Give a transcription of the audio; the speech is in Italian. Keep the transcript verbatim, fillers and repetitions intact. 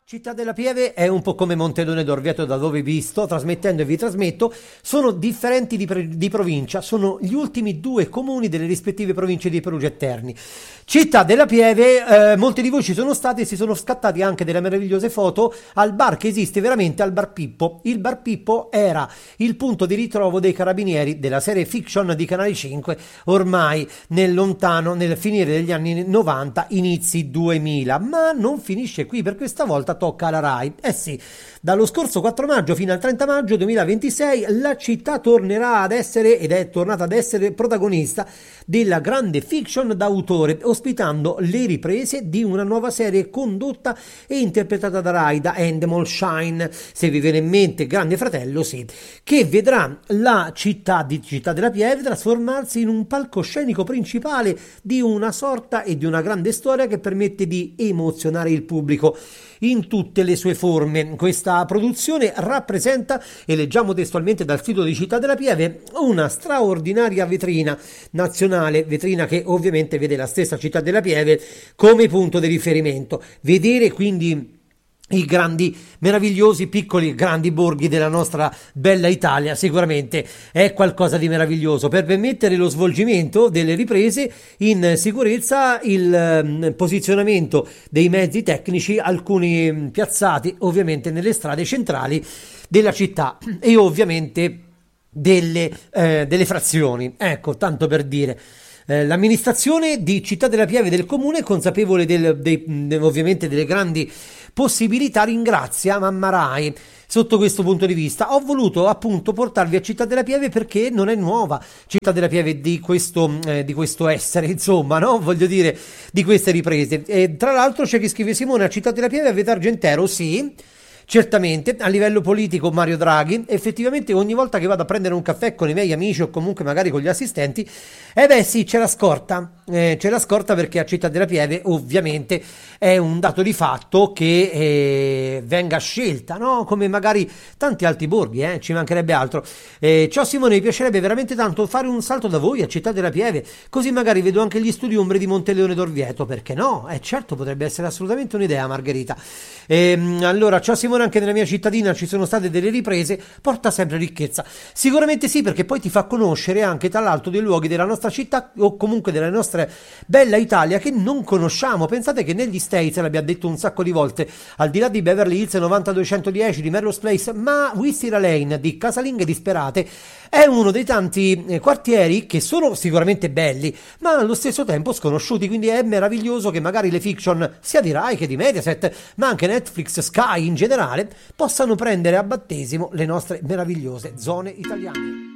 Città della Pieve è un po' come Monteleone d'Orvieto, da dove vi sto trasmettendo e vi trasmetto. Sono differenti di, pre- di provincia, sono gli ultimi due comuni delle rispettive province di Perugia e Terni. Città della Pieve, eh, molti di voi ci sono stati e si sono scattati anche delle meravigliose foto al bar che esiste veramente, al Bar Pippo. Il Bar Pippo era il punto di ritrovo dei carabinieri della serie fiction di Canale cinque, ormai nel lontano, nel finire degli anni novanta, inizi duemila, ma non finisce qui, per questa volta tocca alla Rai. Eh sì, dallo scorso quattro maggio fino al trenta maggio duemilaventisei la città tornerà ad essere, ed è tornata ad essere, protagonista della grande fiction d'autore, ospitando le riprese di una nuova serie condotta e interpretata da Rai, da Endemol Shine, se vi viene in mente Grande Fratello, sì, che vedrà la città di Città della Pieve trasformarsi in un palcoscenico principale di una sorta e di una grande storia che permette di emozionare il pubblico in tutte le sue forme. Questa produzione rappresenta, e leggiamo testualmente dal sito di Città della Pieve, una straordinaria vetrina nazionale, vetrina che ovviamente vede la stessa Città della Pieve come punto di riferimento. Vedere quindi i grandi, meravigliosi, piccoli, grandi borghi della nostra bella Italia sicuramente è qualcosa di meraviglioso, per permettere lo svolgimento delle riprese in sicurezza, il eh, posizionamento dei mezzi tecnici, alcuni piazzati ovviamente nelle strade centrali della città e ovviamente delle, eh, delle frazioni, ecco, tanto per dire. L'amministrazione di Città della Pieve del comune, consapevole del, dei, ovviamente delle grandi possibilità, ringrazia Mamma Rai sotto questo punto di vista. Ho voluto appunto portarvi a Città della Pieve perché non è nuova Città della Pieve di questo, eh, di questo essere, insomma, no? Voglio dire, di queste riprese. E tra l'altro c'è chi scrive: Simone, a Città della Pieve avete Argentero? Sì, certamente. A livello politico Mario Draghi. Effettivamente ogni volta che vado a prendere un caffè con i miei amici o comunque magari con gli assistenti, eh beh sì, c'è la scorta, eh, c'è la scorta perché a Città della Pieve ovviamente è un dato di fatto che eh, venga scelta, no? Come magari tanti altri borghi, eh? Ci mancherebbe altro. Eh, ciao Simone, mi piacerebbe veramente tanto fare un salto da voi a Città della Pieve, così magari vedo anche gli studi ombre di Monteleone d'Orvieto, perché no? Eh certo, potrebbe essere assolutamente un'idea, Margherita. Eh, allora, ciao Simone, anche nella mia cittadina ci sono state delle riprese, porta sempre ricchezza. Sicuramente sì, perché poi ti fa conoscere anche tra l'altro dei luoghi della nostra città o comunque della nostra bella Italia che non conosciamo. Pensate che negli States, l'abbiamo detto un sacco di volte, al di là di Beverly Hills novantaduecentodieci, di Melrose Place, ma Wisteria Lane, di Casalinghe Disperate, è uno dei tanti eh, quartieri che sono sicuramente belli, ma allo stesso tempo sconosciuti, quindi è meraviglioso che magari le fiction, sia di Rai che di Mediaset, ma anche Netflix, Sky in generale, possano prendere a battesimo le nostre meravigliose zone italiane.